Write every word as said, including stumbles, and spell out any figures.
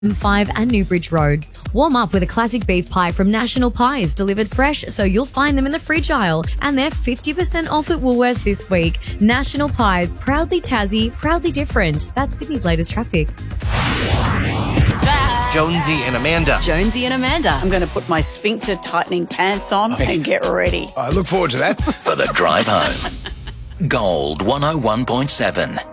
M five and Newbridge Road. Warm up with a classic beef pie from National Pies, delivered fresh so you'll find them in the fridge aisle. And they're fifty percent off at Woolworths this week. National Pies, proudly Tassie, proudly different. That's Sydney's latest traffic. Jonesy and Amanda. Jonesy and Amanda. I'm going to put my sphincter tightening pants on okay. and get ready. I look forward to that. For the drive home. Gold one oh one point seven.